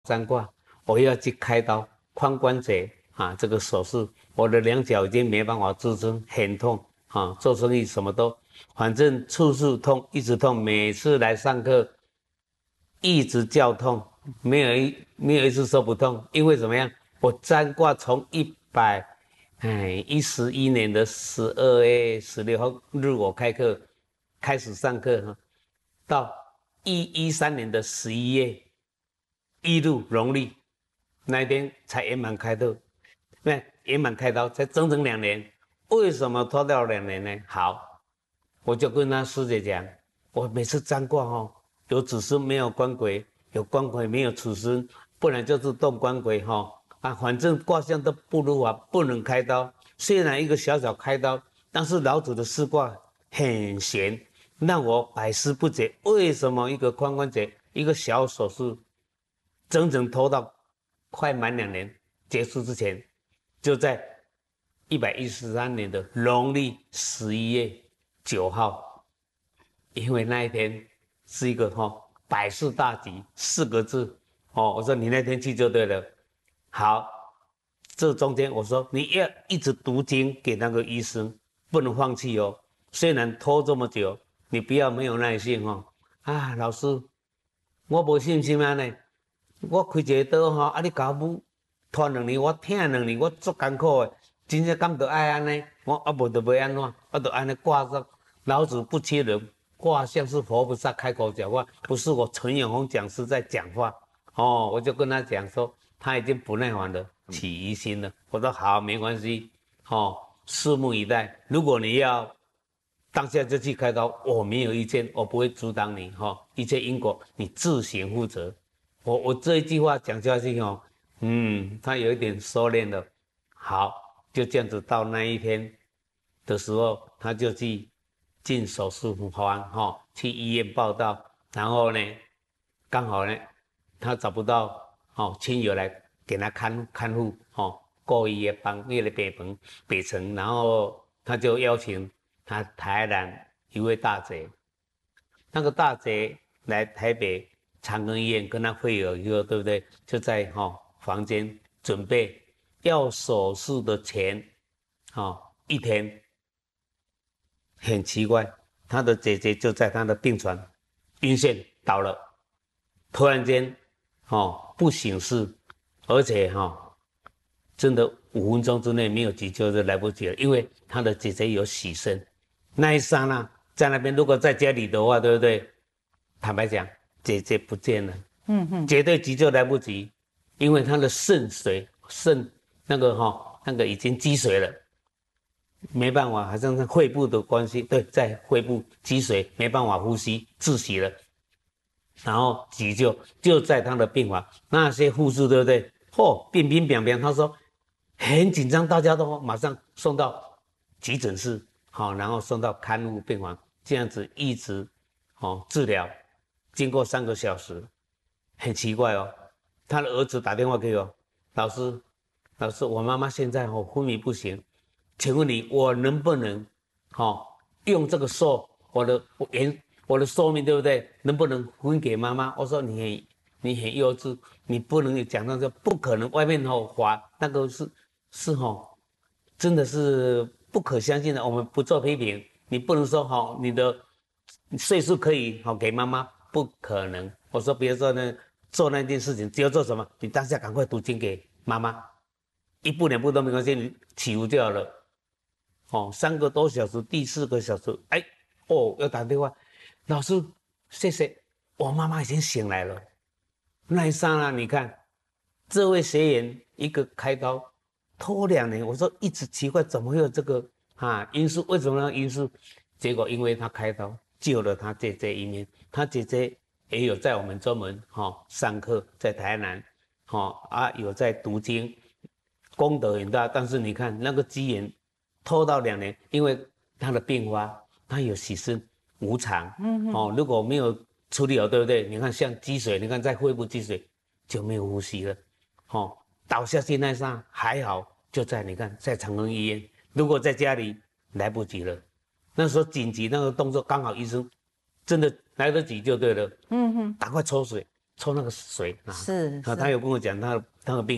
占卦，我要去开刀髋关节啊，这个手术，我的两脚已经没办法支撑，很痛啊，做生意什么都，反正处处痛，一直痛，每次来上课一直叫痛，没有一次说不痛，因为怎么样？我占卦从111年的12月16号日我开课开始上课哈，到113年的11月1日农历那一天才圆满开刀，那圆满开刀才整整2年，为什么拖掉2年呢？好，我就跟他师姐讲，我每次占卦哦，有子孙没有官鬼，有官鬼没有子孙，不然就是动官鬼哈啊，反正卦象都不如法，不能开刀。虽然一个小小开刀，但是老子的四卦很玄，让我百思不解，为什么一个髋关节一个小手术，整整拖到快满2年结束之前，就在113年的农历11月9号，因为那一天是一个百事大吉4个字哦，我说你那天去就对了。好，这中间我说你要一直读经给那个医生，不能放弃哦。虽然拖这么久，你不要没有耐心哦。啊，老师，我没信心啊呢。我开一个刀吼，啊，你甲我拖2年，我疼2年，我足艰苦的，真正敢得爱安尼？我啊无得要安怎？我得安尼挂上。老子不缺人，卦象是佛菩萨开口讲话，不是我陈永峰讲师在讲话。哦，我就跟他讲说，他已经不耐烦了，起疑心了。我说好，没关系，拭目以待。如果你要当下就去开刀，我没有意见，我不会阻挡你一切因果你自行负责。我这一句话讲下去他有一点收敛了。好，就这样子到那一天的时候，他就去进手术房去医院报到，然后呢，刚好呢，他找不到亲友来给他看护故意也帮为了北城，然后他就邀请他台南一位大姐，那个大姐来台北长庚医院跟他会有一个，对不对？就在房间准备要手术的前一天，很奇怪，他的姐姐就在他的病床晕眩倒了，突然间不省事，而且真的5分钟之内没有急救就来不及了，因为他的姐姐有洗肾，那一刹那在那边如果在家里的话，对不对？坦白讲，姐姐不见了，绝对急救来不及，因为她的肾那个已经积水了，没办法，好像是肺部的关系，对，在肺部积水，没办法呼吸，窒息了，然后急救就在她的病房，那些护士对不对？冰冰凉凉，他说很紧张，大家都马上送到急诊室，然后送到看护病房，这样子一直治疗。经过3个小时，很奇怪哦，他的儿子打电话给我，老师，我妈妈现在昏迷不醒，请问你我能不能用这个我的寿命对不对？能不能分给妈妈？我说你很幼稚，你不能讲那个不可能，外面划那个是真的是不可相信的。我们不做批评，你不能说你的岁数可以给妈妈。不可能，我说比如说呢，做那件事情只要做什么，你当下赶快读经给妈妈，1步2步都没关系，你起雾掉了，3个多小时，第4个小时，要打电话，老师，谢谢，我妈妈已经醒来了。那一刹那，你看这位学员一个开刀拖2年，我说一直奇怪怎么会有这个因素，为什么呢因素？结果因为他开刀救了他姐姐一命。他姐姐也有在我们专门上课，在台南有在读经，功德很大。但是你看那个机缘拖到2年，因为他的并发，他有洗肾无常，如果没有处理好，对不对？你看像积水，你看在肺部积水就没有呼吸了，倒下去那刹还好，就在你看在长庚医院，如果在家里来不及了。那时候紧急那个动作刚好医生真的来得及就对了，赶快抽水， 抽那个水啊。 是， 他有跟我讲他的病